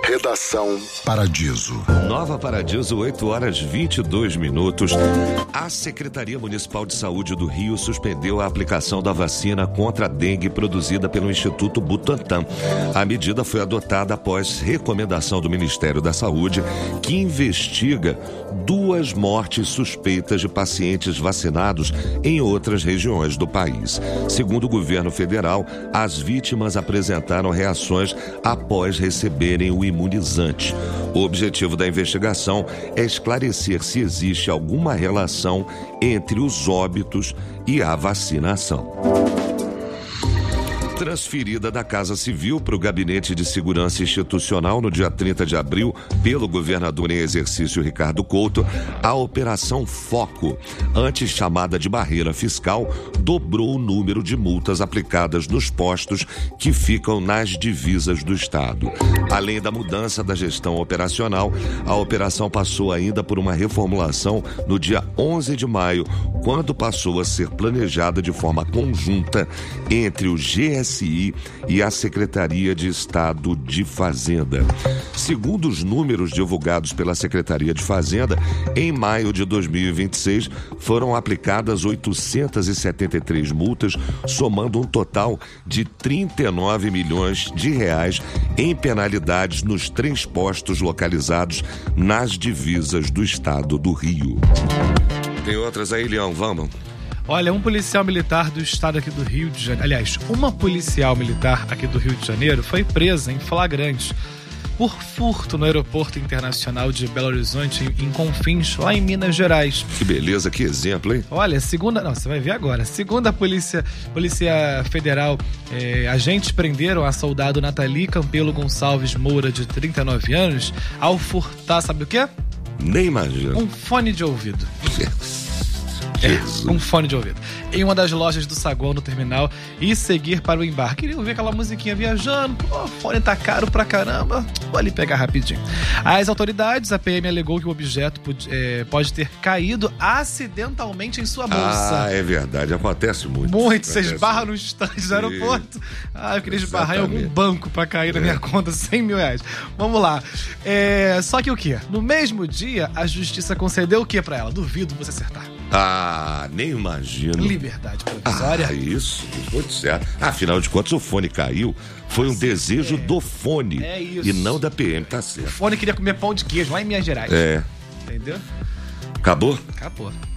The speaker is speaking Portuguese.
Redação Paradiso. Nova Paradiso, 8h22. A Secretaria Municipal de Saúde do Rio suspendeu a aplicação da vacina contra a dengue produzida pelo Instituto Butantan. A medida foi adotada após recomendação do Ministério da Saúde, que investiga 2 mortes suspeitas de pacientes vacinados em outras regiões do país. Segundo o governo federal, as vítimas apresentaram reações após receberem o imunizante. O objetivo da investigação é esclarecer se existe alguma relação entre os óbitos e a vacinação. Transferida da Casa Civil para o Gabinete de Segurança Institucional no dia 30 de abril pelo governador em exercício Ricardo Couto, a Operação Foco, antes chamada de Barreira Fiscal, dobrou o número de multas aplicadas nos postos que ficam nas divisas do Estado. Além da mudança da gestão operacional, a operação passou ainda por uma reformulação no dia 11 de maio, quando passou a ser planejada de forma conjunta entre o GSI e a Secretaria de Estado de Fazenda. Segundo os números divulgados pela Secretaria de Fazenda, em maio de 2026 foram aplicadas 873 multas, somando um total de 39 milhões de reais em penalidades nos 3 postos localizados nas divisas do Estado do Rio. Tem outras aí, Leão, vamos? Olha, um policial militar do estado aqui do Rio de Janeiro, aliás, uma policial militar aqui do Rio de Janeiro foi presa em flagrante por furto no aeroporto internacional de Belo Horizonte, em Confins, lá em Minas Gerais. Que beleza, que exemplo, hein? Olha, você vai ver agora. Segundo a Polícia Federal, agentes prenderam a soldado Nathalie Campelo Gonçalves Moura, de 39 anos, ao furtar, sabe o quê? Nem imagino. Um fone de ouvido. Um fone de ouvido. Em uma das lojas do saguão no terminal e seguir para o embarque. Queria ouvir aquela musiquinha viajando. O fone tá caro pra caramba. Vou ali pegar rapidinho. As autoridades, a PM alegou que o objeto pode ter caído acidentalmente em sua bolsa. Ah, é verdade. Acontece muito. Você esbarra no estande do aeroporto. Eu queria esbarrar em algum banco pra cair na minha conta 100 mil reais. Vamos lá. Só que o quê? No mesmo dia, a justiça concedeu o quê pra ela? Duvido você acertar. Nem imagino. Liberdade provisória. Isso muito certo. Afinal de contas, o fone caiu. Foi um desejo do fone. É isso. E não da PM, tá certo. O fone queria comer pão de queijo lá em Minas Gerais. É. Entendeu? Acabou? Acabou.